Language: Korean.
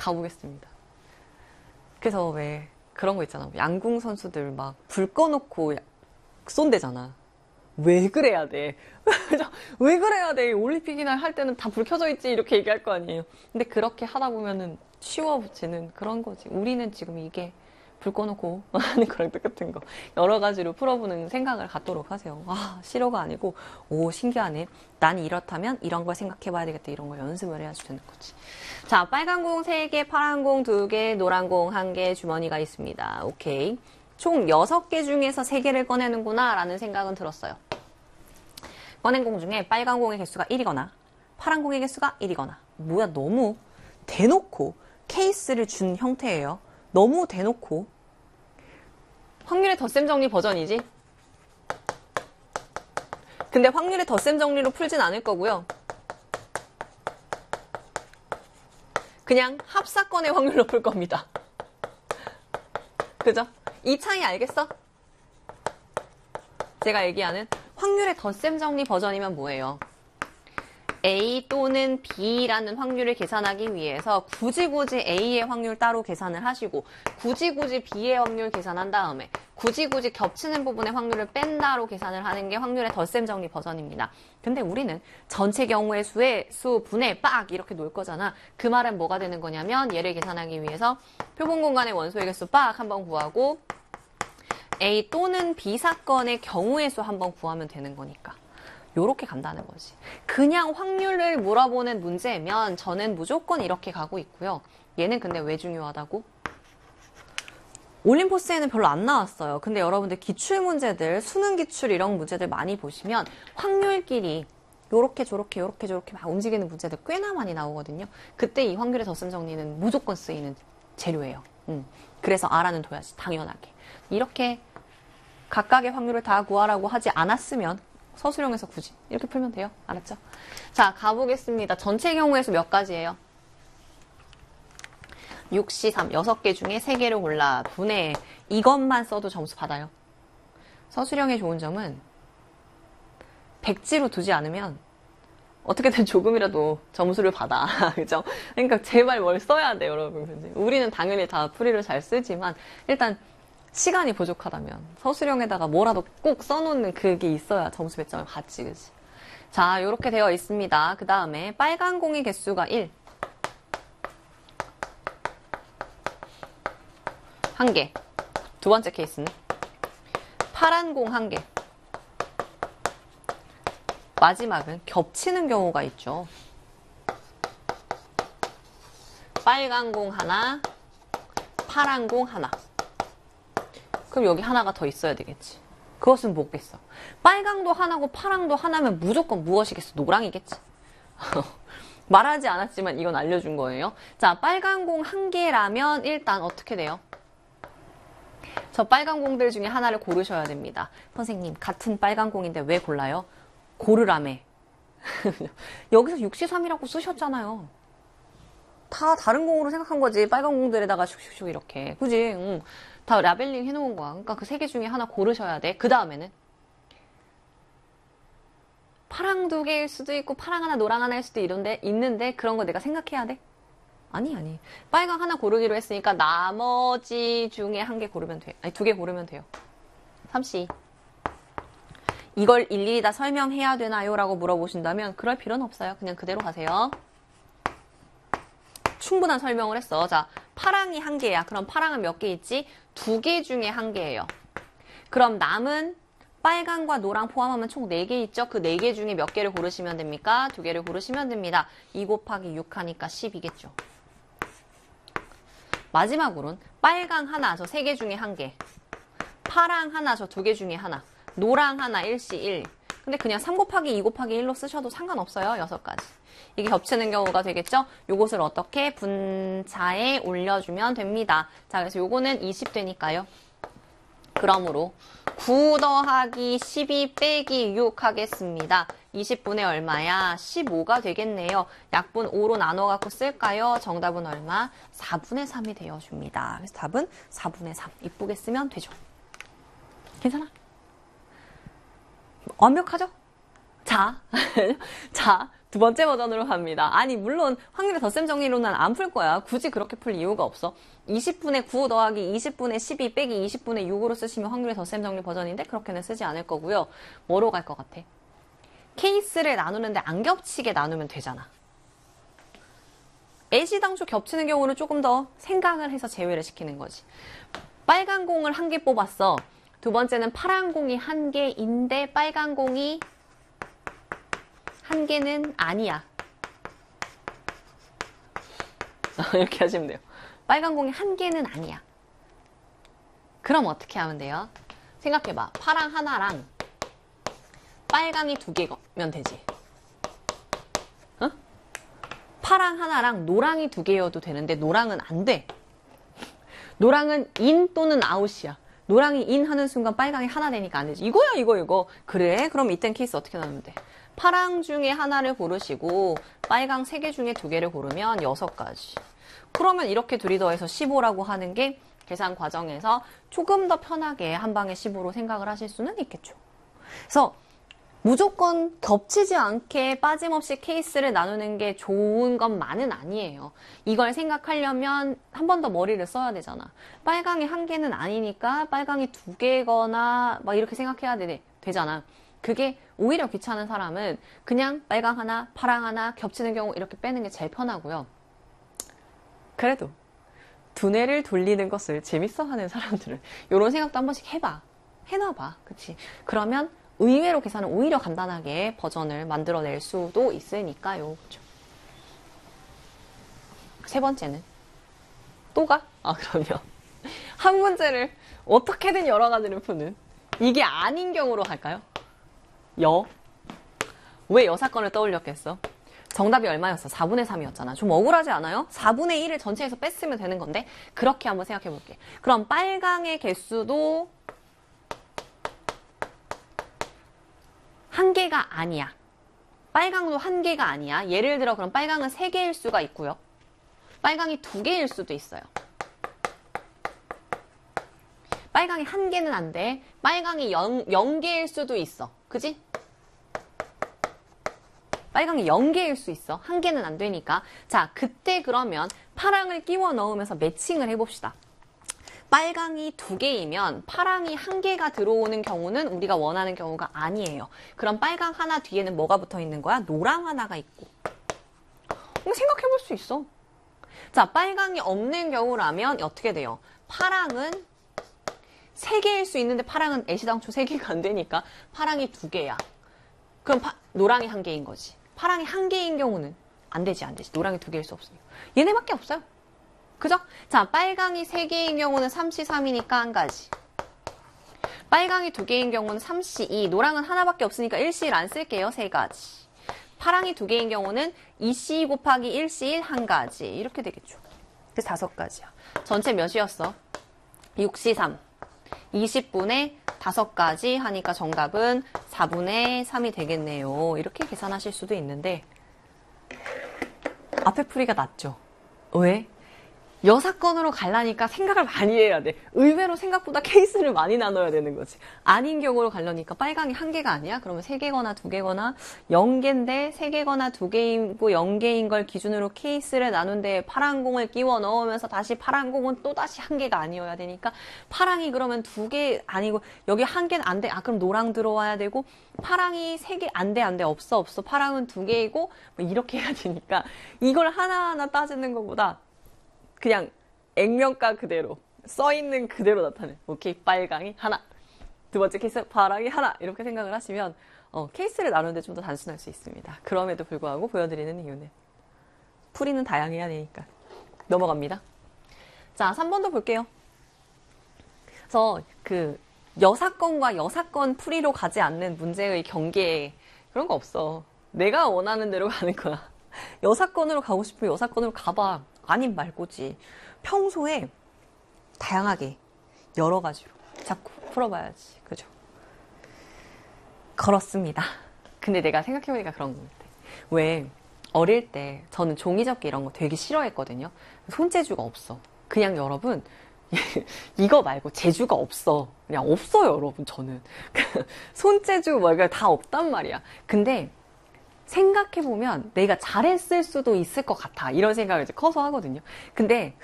가보겠습니다. 그래서 왜 그런 거 있잖아. 양궁 선수들 막 불 꺼놓고 쏜대잖아. 왜 그래야 돼? 왜 그래야 돼? 올림픽이나 할 때는 다 불 켜져 있지 이렇게 얘기할 거 아니에요. 근데 그렇게 하다 보면은 쉬워지는 그런 거지. 우리는 지금 이게 불 꺼놓고 하는 거랑 똑같은 거. 여러 가지로 풀어보는 생각을 갖도록 하세요. 아, 싫어가 아니고 오 신기하네. 난 이렇다면 이런 걸 생각해봐야 되겠다. 이런 걸 연습을 해야지 되는 거지. 자, 빨간 공 3개, 파란 공 2개, 노란 공 1개 주머니가 있습니다. 오케이. 총 6개 중에서 3개를 꺼내는구나 라는 생각은 들었어요. 꺼낸 공 중에 빨간 공의 개수가 1이거나 파란 공의 개수가 1이거나 뭐야 너무 대놓고 케이스를 준 형태예요. 너무 대놓고 확률의 덧셈 정리 버전이지. 근데 확률의 덧셈 정리로 풀진 않을 거고요. 그냥 합사건의 확률로 풀 겁니다. 그죠? 이 차이 알겠어? 제가 얘기하는 확률의 덧셈 정리 버전이면 뭐예요? A 또는 B라는 확률을 계산하기 위해서 굳이 A의 확률 따로 계산을 하시고 굳이 B의 확률 계산한 다음에 굳이 겹치는 부분의 확률을 뺀다로 계산을 하는 게 확률의 덧셈 정리 버전입니다. 근데 우리는 전체 경우의 수의 수분의 빡 이렇게 놓을 거잖아. 그 말은 뭐가 되는 거냐면 얘를 계산하기 위해서 표본 공간의 원소의 개수 빡 한번 구하고 A 또는 B 사건의 경우의 수 한번 구하면 되는 거니까. 요렇게 간다는 거지. 그냥 확률을 물어보는 문제면 저는 무조건 이렇게 가고 있고요. 얘는 근데 왜 중요하다고? 올림포스에는 별로 안 나왔어요. 근데 여러분들 기출 문제들, 수능 기출 이런 문제들 많이 보시면 확률끼리 요렇게 저렇게 막 움직이는 문제들 꽤나 많이 나오거든요. 그때 이 확률의 덧셈 정리는 무조건 쓰이는 재료예요. 그래서 알아는 둬야지, 당연하게. 이렇게 각각의 확률을 다 구하라고 하지 않았으면 서술형에서 굳이 이렇게 풀면 돼요. 알았죠? 자, 가보겠습니다. 전체 경우의 수 몇 가지예요? 6, 3, 6개 중에 3개를 골라 분해. 이것만 써도 점수 받아요. 서술형의 좋은 점은 백지로 두지 않으면 어떻게든 조금이라도 점수를 받아. 그죠? 그러니까 제발 뭘 써야 돼, 여러분. 우리는 당연히 다 풀이를 잘 쓰지만 일단 시간이 부족하다면 서술형에다가 뭐라도 꼭 써놓는 그게 있어야 점수 몇 점을 받지, 그치? 자, 요렇게 되어 있습니다. 그 다음에 빨간 공의 개수가 1. 1개. 두 번째 케이스는 파란 공 1개. 마지막은 겹치는 경우가 있죠. 빨간 공 하나, 파란 공 하나. 그럼 여기 하나가 더 있어야 되겠지. 그것은 뭐겠어? 빨강도 하나고 파랑도 하나면 무조건 무엇이겠어? 노랑이겠지. 말하지 않았지만 이건 알려준 거예요. 자, 빨간 공 1개라면 일단 어떻게 돼요? 저 빨간 공들 중에 하나를 고르셔야 됩니다. 선생님, 같은 빨간 공인데 왜 골라요? 고르라며. 여기서 6C3이라고 쓰셨잖아요. 다 다른 공으로 생각한 거지. 빨간 공들에다가 슉슉슉 이렇게. 그지? 다 라벨링 해놓은 거야. 그러니까 그 3개 중에 하나 고르셔야 돼. 그 다음에는 파랑 2개일 수도 있고 파랑 하나 노랑 하나일 수도 있는데 그런 거 내가 생각해야 돼? 아니. 빨강 하나 고르기로 했으니까 나머지 중에 1개 고르면 돼. 아니 2개 고르면 돼요. 3C. 이걸 일일이 다 설명해야 되나요? 라고 물어보신다면 그럴 필요는 없어요. 그냥 그대로 가세요. 충분한 설명을 했어. 자, 파랑이 1개야. 그럼 파랑은 몇 개 있지? 2개 중에 1개예요. 그럼 남은 빨강과 노랑 포함하면 총 4개 있죠? 그 4개 중에 몇 개를 고르시면 됩니까? 2개를 고르시면 됩니다. 2 곱하기 6 하니까 10이겠죠. 마지막으로는 빨강 하나, 저 3개 중에 1개. 파랑 하나, 저 2개 중에 하나. 노랑 하나, 1C 1. 근데 그냥 3 곱하기 2 곱하기 1로 쓰셔도 상관없어요. 6가지. 이게 겹치는 경우가 되겠죠? 요것을 어떻게 분차에 올려주면 됩니다. 자, 그래서 요거는 20 되니까요. 그러므로 9 더하기 12 빼기 6 하겠습니다. 20분의 얼마야? 15가 되겠네요. 약분 5로 나눠갖고 쓸까요? 정답은 얼마? 4분의 3이 되어줍니다. 그래서 답은 4분의 3. 이쁘게 쓰면 되죠. 괜찮아? 완벽하죠? 자, 두 번째 버전으로 갑니다. 아니 물론 확률의 덧셈 정리로는 안 풀 거야. 굳이 그렇게 풀 이유가 없어. 20분의 9 더하기 20분의 12 빼기 20분의 6으로 쓰시면 확률의 덧셈 정리 버전인데 그렇게는 쓰지 않을 거고요. 뭐로 갈 것 같아? 케이스를 나누는데 안 겹치게 나누면 되잖아. 애시당초 겹치는 경우는 조금 더 생각을 해서 제외를 시키는 거지. 빨간 공을 1개 뽑았어. 두 번째는 파란 공이 1개인데 빨간 공이 1개는 아니야. 이렇게 하시면 돼요. 빨간 공이 1개는 아니야. 그럼 어떻게 하면 돼요? 생각해봐. 파랑 하나랑 빨강이 2개면 되지. 어? 파랑 하나랑 노랑이 2개여도 되는데 노랑은 안 돼. 노랑은 인 또는 아웃이야. 노랑이 인 하는 순간 빨강이 하나 되니까 안 되지. 이거야 이거. 그래? 그럼 이땐 케이스 어떻게 나누면 돼? 파랑 중에 하나를 고르시고 빨강 3개 중에 2개를 고르면 6가지. 그러면 이렇게 둘이 더해서 15라고 하는 게 계산 과정에서 조금 더 편하게 한 방에 15로 생각을 하실 수는 있겠죠. 그래서 무조건 겹치지 않게 빠짐없이 케이스를 나누는 게 좋은 것만은 아니에요. 이걸 생각하려면 한 번 더 머리를 써야 되잖아. 빨강이 1개는 아니니까 빨강이 2개거나 막 이렇게 생각해야 되잖아. 그게 오히려 귀찮은 사람은 그냥 빨강 하나, 파랑 하나 겹치는 경우 이렇게 빼는 게 제일 편하고요. 그래도 두뇌를 돌리는 것을 재밌어하는 사람들은 이런 생각도 한 번씩 해놔봐. 그치? 그러면 의외로 계산은 오히려 간단하게 버전을 만들어낼 수도 있으니까요. 그쵸? 세 번째는 또 가? 그럼요. 한 문제를 어떻게든 여러 가지를 푸는 이게 아닌 경우로 갈까요? 왜 여사건을 떠올렸겠어? 정답이 얼마였어? 4분의 3이었잖아. 좀 억울하지 않아요? 4분의 1을 전체에서 뺐으면 되는 건데 그렇게 한번 생각해 볼게. 그럼 빨강의 개수도 1개가 아니야. 빨강도 1개가 아니야. 예를 들어 그럼 빨강은 3개일 수가 있고요. 빨강이 2개일 수도 있어요. 빨강이 1개는 안 돼. 빨강이 0개일 수도 있어. 그지? 빨강이 0개일 수 있어. 1개는 안 되니까. 자, 그때 그러면 파랑을 끼워 넣으면서 매칭을 해봅시다. 빨강이 2개이면 파랑이 1개가 들어오는 경우는 우리가 원하는 경우가 아니에요. 그럼 빨강 하나 뒤에는 뭐가 붙어 있는 거야? 노랑 하나가 있고. 생각해볼 수 있어. 자, 빨강이 없는 경우라면 어떻게 돼요? 파랑은 3개일 수 있는데 파랑은 애시당초 3개가 안 되니까 파랑이 2개야. 그럼 노랑이 1개인 거지. 파랑이 1개인 경우는 안 되지. 노랑이 2개일 수 없으니까. 얘네밖에 없어요. 그죠? 자, 빨강이 3개인 경우는 3C 3이니까 1가지. 빨강이 2개인 경우는 3C 2. 노랑은 하나밖에 없으니까 1C 1 안 쓸게요. 3가지. 파랑이 2개인 경우는 2C 곱하기 1C 1 1가지. 이렇게 되겠죠. 그래서 5가지야. 전체 몇이었어? 6C 3. 20분의 5가지 하니까 정답은 4분의 3이 되겠네요. 이렇게 계산하실 수도 있는데 앞에 풀이가 낫죠. 왜? 여사건으로 가려니까 생각을 많이 해야 돼. 의외로 생각보다 케이스를 많이 나눠야 되는 거지. 아닌 경우로 가려니까 빨강이 1개가 아니야? 그러면 3개거나 2개거나 0개인데 3개거나 2개이고 0개인 걸 기준으로 케이스를 나눈 데에 파란 공을 끼워 넣으면서 다시 파란 공은 또 다시 1개가 아니어야 되니까 파랑이 그러면 2개 아니고 여기 1개는 안 돼. 그럼 노랑 들어와야 되고 파랑이 3개 안 돼. 없어. 파랑은 2개이고 뭐 이렇게 해야 되니까 이걸 하나하나 따지는 것보다 그냥 액면가 그대로 써있는 그대로 나타내. 오케이, 빨강이 하나. 두 번째 케이스 파랑이 하나. 이렇게 생각을 하시면 케이스를 나누는데 좀 더 단순할 수 있습니다. 그럼에도 불구하고 보여드리는 이유는 풀이는 다양해야 되니까. 넘어갑니다. 자, 3번도 볼게요. 그래서 그 여사건과 여사건 풀이로 가지 않는 문제의 경계에 그런 거 없어. 내가 원하는 대로 가는 거야. 여사건으로 가고 싶으면 여사건으로 가봐. 아님 말고지. 평소에 다양하게 여러 가지로 자꾸 풀어봐야지. 그죠? 그렇습니다. 근데 내가 생각해보니까 그런 것 같아. 왜 어릴 때 저는 종이접기 이런 거 되게 싫어했거든요. 손재주가 없어. 그냥 여러분 이거 말고 재주가 없어. 그냥 없어요, 여러분. 저는 손재주 뭐 이거 다 없단 말이야. 근데 생각해보면 내가 잘했을 수도 있을 것 같아. 이런 생각을 이제 커서 하거든요. 근데